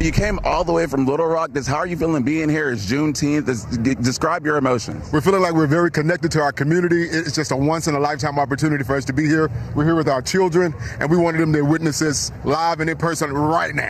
you came all the way from Little Rock. How are you feeling being here? It's Juneteenth. Describe your emotions. We're feeling like we're very connected to our community. It's just a once-in-a-lifetime opportunity for us to be here. We're here with our children, and we wanted them to witness this live and in person right now.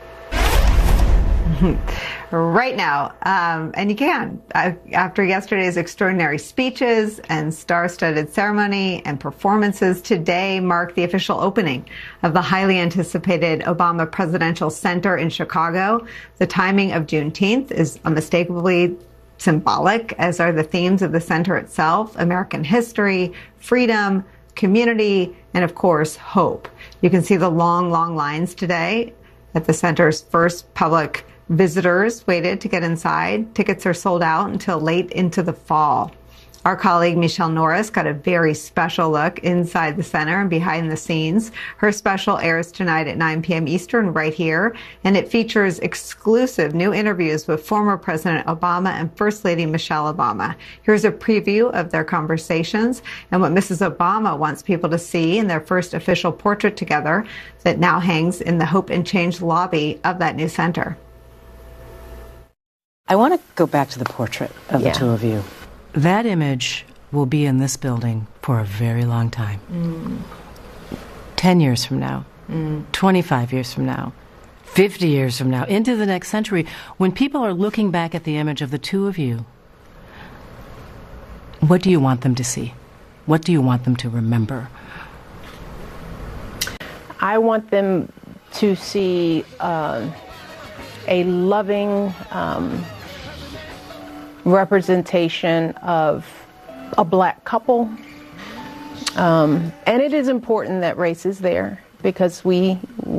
Right now. And you can. After yesterday's extraordinary speeches and star-studded ceremony and performances, today marked the official opening of the highly anticipated Obama Presidential Center in Chicago. The timing of Juneteenth is unmistakably symbolic, as are the themes of the center itself: American history, freedom, community, and of course, hope. You can see the long, long lines today at the center's first public visitors waited to get inside. Tickets are sold out until late into the fall. Our colleague Michelle Norris got a very special look inside the center and behind the scenes. Her special airs tonight at 9 p.m. Eastern right here, and it features exclusive new interviews with former President Obama and First Lady Michelle Obama. Here's a preview of their conversations and what Mrs. Obama wants people to see in their first official portrait together that now hangs in the Hope and Change lobby of that new center. I want to go back to the portrait of the two of you. That image will be in this building for a very long time. 10 years from now, 25 years from now, 50 years from now, into the next century, when people are looking back at the image of the two of you, what do you want them to see? What do you want them to remember? I want them to see a loving representation of a black couple. And it is important that race is there, because we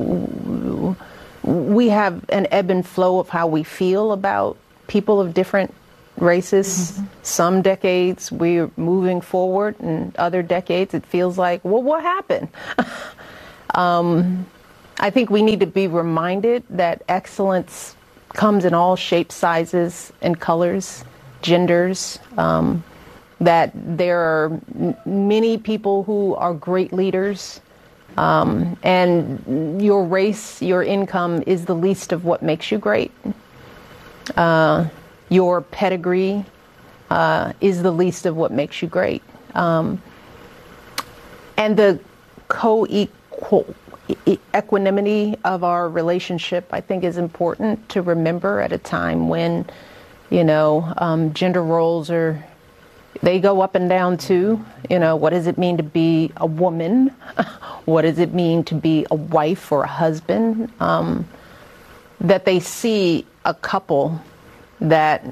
have an ebb and flow of how we feel about people of different races. Some decades we're moving forward, and other decades it feels like, well, what happened? I think we need to be reminded that excellence comes in all shapes, sizes, and colors, genders, that there are many people who are great leaders, and your race, your income is the least of what makes you great. Your pedigree is the least of what makes you great. And the equanimity of our relationship, I think, is important to remember at a time when, gender roles they go up and down too. What does it mean to be a woman? What does it mean to be a wife or a husband? That they see a couple that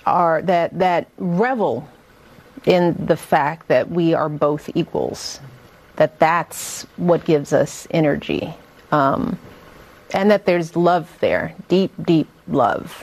revel in the fact that we are both equals. That's what gives us energy, and that there's love there, deep, deep love.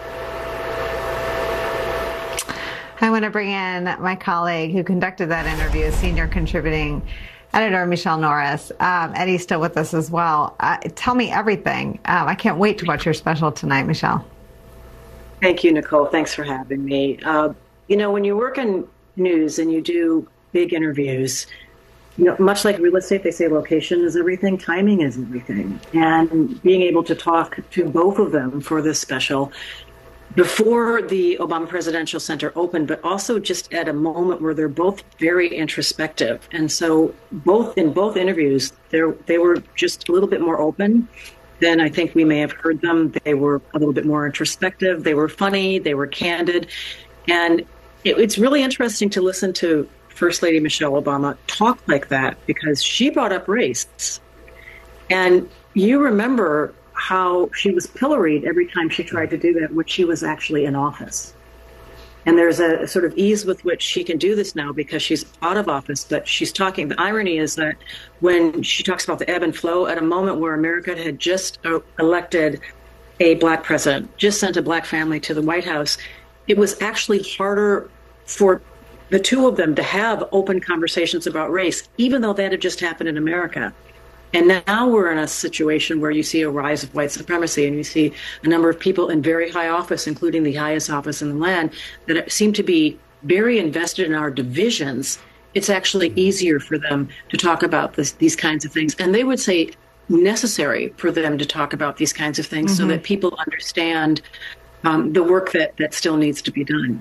I want to bring in my colleague who conducted that interview, senior contributing editor Michelle Norris. Eddie's still with us as well. Tell me everything. I can't wait to watch your special tonight, Michelle. Thank you, Nicole. Thanks for having me. When you work in news and you do big interviews, much like real estate, they say location is everything, timing is everything. And being able to talk to both of them for this special before the Obama Presidential Center opened, but also just at a moment where they're both very introspective. And so in both interviews, they were just a little bit more open than I think we may have heard them. They were a little bit more introspective. They were funny. They were candid. And it's really interesting to listen to First Lady Michelle Obama talk like that, because she brought up race. And you remember how she was pilloried every time she tried to do that when she was actually in office. And there's a sort of ease with which she can do this now because she's out of office, but she's talking. The irony is that when she talks about the ebb and flow at a moment where America had just elected a black president, just sent a black family to the White House, it was actually harder for the two of them to have open conversations about race, even though that had just happened in America. And now we're in a situation where you see a rise of white supremacy, and you see a number of people in very high office, including the highest office in the land, that seem to be very invested in our divisions. It's actually easier for them to talk about these kinds of things. And they would say necessary for them to talk about these kinds of things so that people understand the work that still needs to be done.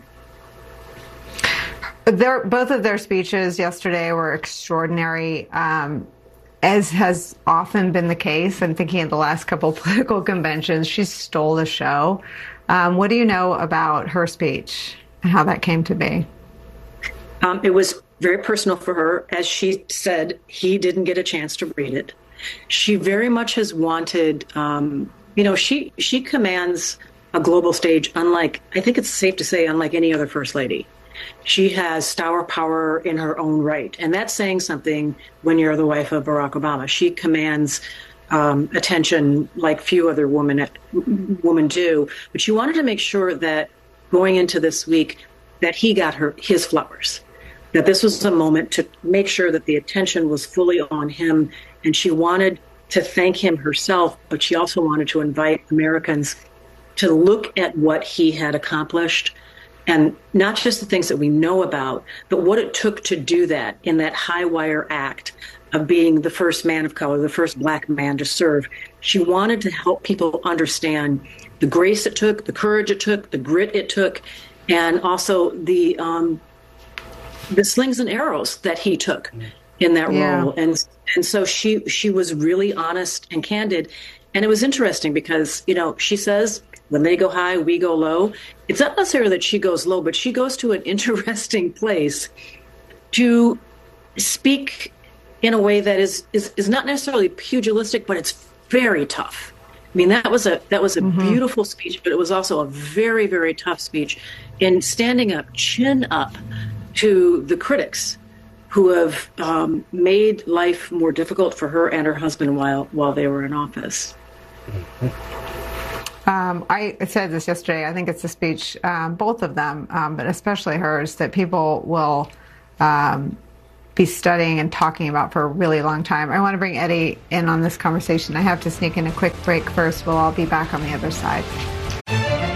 Both of their speeches yesterday were extraordinary, as has often been the case. I'm thinking of the last couple of political conventions. She stole the show. What do you know about her speech and how that came to be? It was very personal for her. As she said, he didn't get a chance to read it. She very much has wanted, she commands a global stage unlike, I think it's safe to say, unlike any other first lady. She has star power in her own right. And that's saying something when you're the wife of Barack Obama. She commands attention like few other women do. But she wanted to make sure that going into this week that he got his flowers, that this was a moment to make sure that the attention was fully on him. And she wanted to thank him herself, but she also wanted to invite Americans to look at what he had accomplished, and not just the things that we know about, but what it took to do that in that high wire act of being the first man of color, the first Black man to serve. She wanted to help people understand the grace it took, the courage it took, the grit it took, and also the slings and arrows that he took in that role. And so she was really honest and candid. And it was interesting because, she says, when they go high, we go low. It's not necessarily that she goes low, but she goes to an interesting place to speak in a way that is not necessarily pugilistic, but it's very tough. I mean, that was a beautiful speech, but it was also a very, very tough speech in standing up, chin up to the critics who have made life more difficult for her and her husband while they were in office. I said this yesterday. I think it's a speech, both of them, but especially hers, that people will be studying and talking about for a really long time. I want to bring Eddie in on this conversation. I have to sneak in a quick break first. We'll all be back on the other side.